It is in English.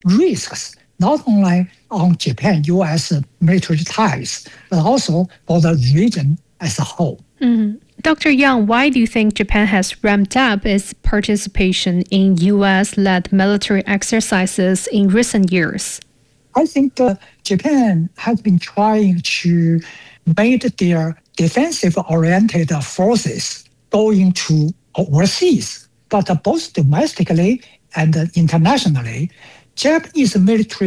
risks, not only on Japan-US military ties, but also for the region as a whole. Dr. Yang, why do you think Japan has ramped up its participation in U.S.-led military exercises in recent years? I think Japan has been trying to make their defensive-oriented forces going to overseas, but both domestically and internationally, Japanese military